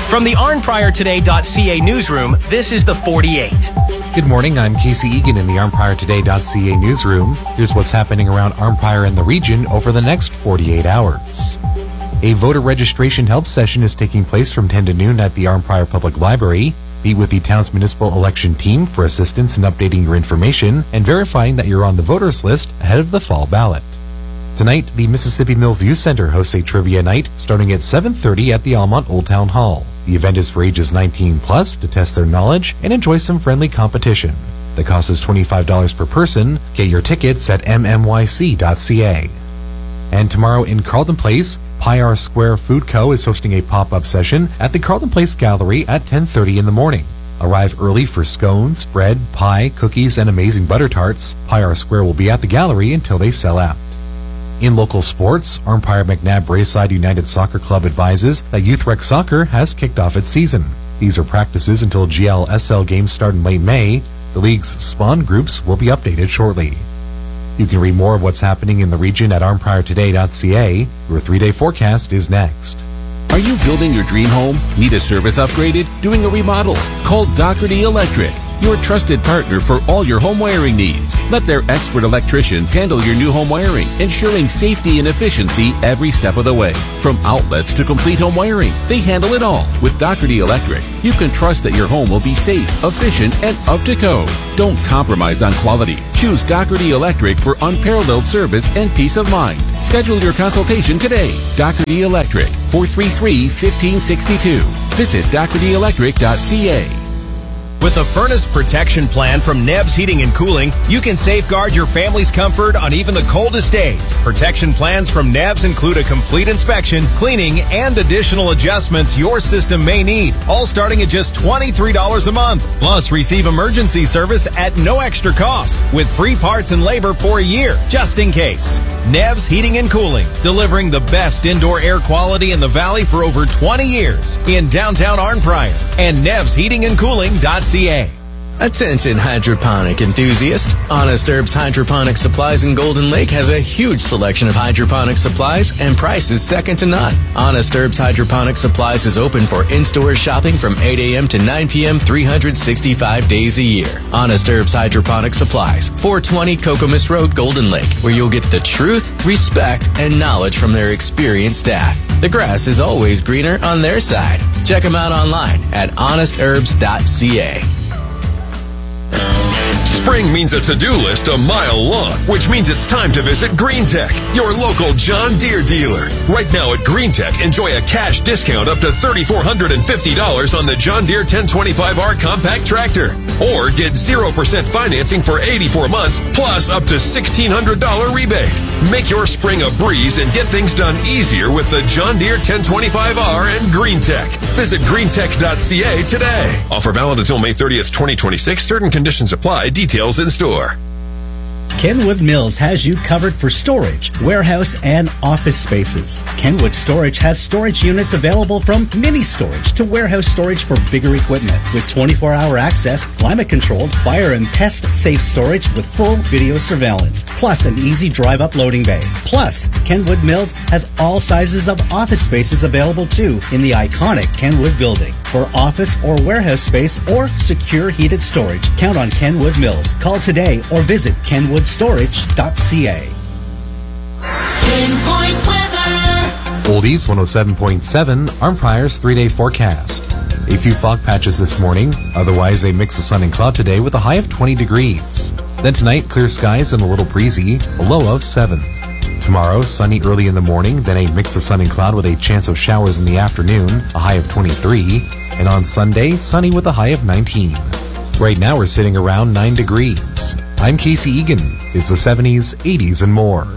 From the ArnPriorToday.ca newsroom, this is the 48. Good morning, I'm Casey Egan in the ArnPriorToday.ca newsroom. Here's what's happening around Arnprior and the region over the next 48 hours. A voter registration help session is taking place from 10 to noon at the Arnprior Public Library. Meet with the town's municipal election team for assistance in updating your information and verifying that you're on the voters list ahead of the fall ballot. Tonight, the Mississippi Mills Youth Center hosts a trivia night starting at 7:30 at the Almont Old Town Hall. The event is for ages 19 plus to test their knowledge and enjoy some friendly competition. The cost is $25 per person. Get your tickets at mmyc.ca. And tomorrow in Carlton Place, Pie Square Food Co. is hosting a pop-up session at the Carlton Place Gallery at 10:30 in the morning. Arrive early for scones, bread, pie, cookies, and amazing butter tarts. Pie Square will be at the gallery until they sell out. In local sports, Arnprior McNabb Braeside United Soccer Club advises that Youth Rec Soccer has kicked off its season. These are practices until GLSL games start in late May. The league's spawn groups will be updated shortly. You can read more of what's happening in the region at ArnPriorToday.ca. Your 3-day forecast is next. Are you building your dream home? Need a service upgraded? Doing a remodel? Call Doherty Electric, your trusted partner for all your home wiring needs. Let their expert electricians handle your new home wiring, ensuring safety and efficiency every step of the way. From outlets to complete home wiring, they handle it all. With Doherty Electric, you can trust that your home will be safe, efficient, and up to code. Don't compromise on quality. Choose Doherty Electric for unparalleled service and peace of mind. Schedule your consultation today. Doherty Electric, 433-1562. Visit DohertyElectric.ca. With a furnace protection plan from Nebs Heating and Cooling, you can safeguard your family's comfort on even the coldest days. Protection plans from Nebs include a complete inspection, cleaning, and additional adjustments your system may need, all starting at just $23 a month. Plus, receive emergency service at no extra cost, with free parts and labor for a year, just in case. Nebs Heating and Cooling, delivering the best indoor air quality in the valley for over 20 years in downtown Arnprior, and NebsHeatingandCooling.ca. Attention hydroponic enthusiasts. Honest Herbs Hydroponic Supplies in Golden Lake has a huge selection of hydroponic supplies and prices second to none. Honest Herbs Hydroponic Supplies is open for in-store shopping from 8 a.m. to 9 p.m. 365 days a year. Honest Herbs Hydroponic Supplies, 420 Kokomis Road, Golden Lake, where you'll get the truth, respect, and knowledge from their experienced staff. The grass is always greener on their side. Check them out online at honestherbs.ca. Spring means a to-do list a mile long, which means it's time to visit GreenTech, your local John Deere dealer. Right now at GreenTech, enjoy a cash discount up to $3,450 on the John Deere 1025R compact tractor. Or get 0% financing for 84 months, plus up to $1,600 rebate. Make your spring a breeze and get things done easier with the John Deere 1025R and GreenTech. Visit greentech.ca today. Offer valid until May 30th, 2026. Certain conditions apply. Details in store. Kenwood Mills has you covered for storage, warehouse, and office spaces. Kenwood Storage has storage units available from mini storage to warehouse storage for bigger equipment with 24-hour access, climate-controlled, fire and pest-safe storage with full video surveillance, plus an easy drive-up loading bay. Plus, Kenwood Mills has all sizes of office spaces available too in the iconic Kenwood building. For office or warehouse space or secure heated storage, count on Kenwood Mills. Call today or visit kenwoodstorage.ca. Pinpoint weather. Oldies 107.7, Arnprior's 3-day forecast. A few fog patches this morning, otherwise a mix of sun and cloud today with a high of 20 degrees. Then tonight, clear skies and a little breezy, a low of 7. Tomorrow, sunny early in the morning, then a mix of sun and cloud with a chance of showers in the afternoon, a high of 23. And on Sunday, sunny with a high of 19. Right now, we're sitting around 9 degrees. I'm Casey Egan. It's the 70s, 80s, and more.